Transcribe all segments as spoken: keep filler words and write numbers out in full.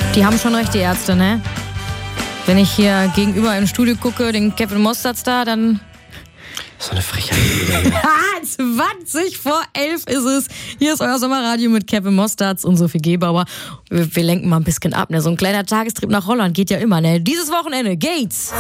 Die haben schon recht, die Ärzte, ne? Wenn ich hier gegenüber im Studio gucke, den Kevin Mosterz da, dann... So eine Frechheit. zwanzig vor elf ist es. Hier ist euer Sommerradio mit Kevin Mosterz und Sophie Gebauer. Wir, wir lenken mal ein bisschen ab, ne? So ein kleiner Tagestrip nach Holland geht ja immer, ne? Dieses Wochenende geht's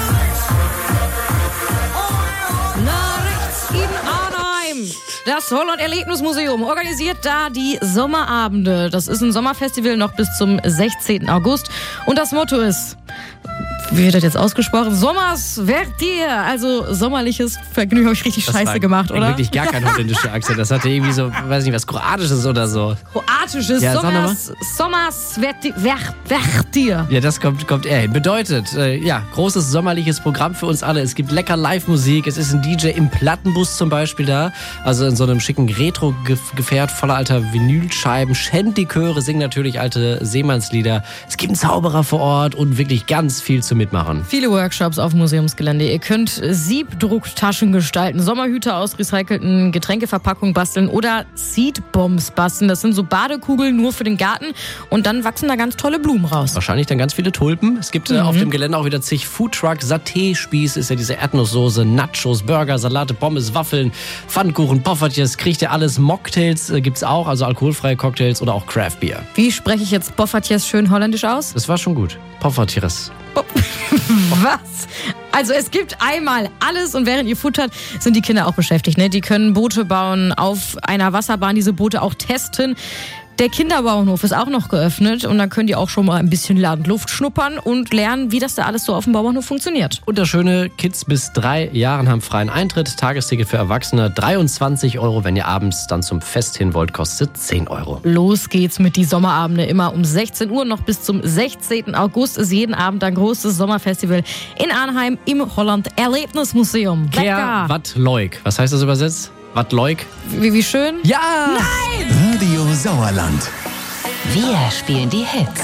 nach rechts in Arnheim. Das Holland-Erlebnismuseum organisiert da die Sommerabende. Das ist ein Sommerfestival noch bis zum sechzehnten August. Und das Motto ist... Wie wird das jetzt ausgesprochen? Sommers Vertier, also sommerliches Vergnügen. Habe ich richtig das scheiße gemacht, oder? Wirklich gar kein holländischer Akzent. Das hatte irgendwie so, weiß nicht, was Kroatisches oder so. Kroatisches, ja, Sommers, Sommers Vertier, Vertier. Ja, das kommt, kommt eher hin. Bedeutet, äh, ja, großes sommerliches Programm für uns alle. Es gibt lecker Live-Musik. Es ist ein D J im Plattenbus zum Beispiel da. Also in so einem schicken Retro-Gefährt voller alter Vinylscheiben. Shanty-Chöre singen natürlich alte Seemannslieder. Es gibt einen Zauberer vor Ort und wirklich ganz viel zu mitmachen. Viele Workshops auf Museumsgelände. Ihr könnt Siebdrucktaschen gestalten, Sommerhüter aus recycelten Getränkeverpackungen basteln oder Seedbombs basteln. Das sind so Badekugeln nur für den Garten und dann wachsen da ganz tolle Blumen raus. Wahrscheinlich dann ganz viele Tulpen. Es gibt mhm. äh, auf dem Gelände auch wieder zig Foodtruck, Saté-Spieß ist ja diese Erdnusssoße, Nachos, Burger, Salate, Pommes, Waffeln, Pfannkuchen, Poffertjes, kriegt ihr alles. Mocktails äh, gibt's auch, also alkoholfreie Cocktails oder auch Craft Beer. Wie spreche ich jetzt Poffertjes schön holländisch aus? Das war schon gut. Poffertjes. Was? Also es gibt einmal alles und während ihr futtert, sind die Kinder auch beschäftigt. Ne? Die können Boote bauen, auf einer Wasserbahn diese Boote auch testen. Der Kinderbauernhof ist auch noch geöffnet und dann können die auch schon mal ein bisschen Landluft schnuppern und lernen, wie das da alles so auf dem Bauernhof funktioniert. Und das Schöne, Kids bis drei Jahren haben freien Eintritt, Tagesticket für Erwachsene dreiundzwanzig Euro, wenn ihr abends dann zum Fest hin wollt, kostet zehn Euro. Los geht's mit die Sommerabende, immer um sechzehn Uhr, noch bis zum sechzehnten August ist jeden Abend ein großes Sommerfestival in Arnheim im Holland-Erlebnismuseum. Kehr wat leuk. Was heißt das übersetzt? Wat leuk? Wie, wie schön? Ja! Nein! Radio Sauerland. Wir spielen die Hits.